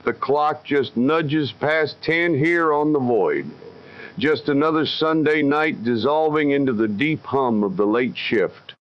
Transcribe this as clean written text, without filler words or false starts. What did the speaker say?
The clock just nudges past 10 here on the void. Just another Sunday night dissolving into the deep hum of the late shift.